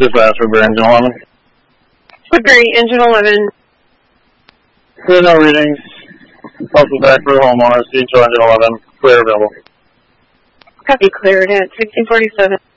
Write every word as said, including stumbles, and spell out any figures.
Dispatch, Woodbury, Engine eleven. Woodbury, Engine eleven. Clear, no readings. Also back for homeowner, C H O Engine eleven. Clear available. Copy, cleared at sixteen forty-seven.